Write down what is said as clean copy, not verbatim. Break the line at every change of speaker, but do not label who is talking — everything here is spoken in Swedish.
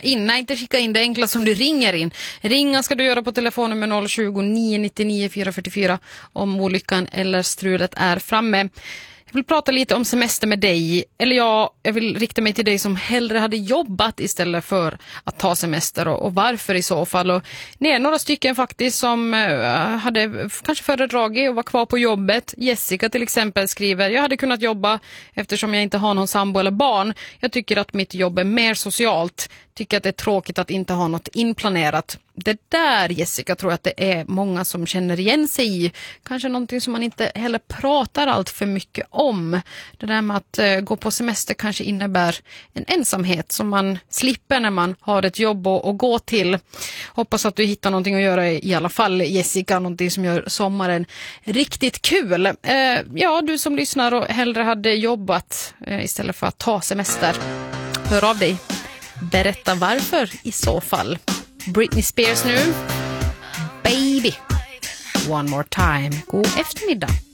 in. Nej, inte skicka in. Det enkla som du ringer in. Ringa ska du göra på telefonen med 020-999 444 om olyckan eller strulet är framme. Jag vill prata lite om semester med dig. Eller jag vill rikta mig till dig som hellre hade jobbat istället för att ta semester. Och varför i så fall. Och det är några stycken faktiskt som hade kanske föredragit och var kvar på jobbet. Jessica till exempel skriver: jag hade kunnat jobba eftersom jag inte har någon sambo eller barn. Jag tycker att mitt jobb är mer socialt. Tycker att det är tråkigt att inte ha något inplanerat. Det där, Jessica, tror jag att det är många som känner igen sig i. Kanske någonting som man inte heller pratar allt för mycket om. Det där med att gå på semester kanske innebär en ensamhet som man slipper när man har ett jobb att gå till. Hoppas att du hittar någonting att göra i alla fall, Jessica. Någonting som gör sommaren riktigt kul. Ja, du som lyssnar och hellre hade jobbat istället för att ta semester. Hör av dig. Berätta varför i så fall. Britney Spears nu. Baby. One more time. God eftermiddag.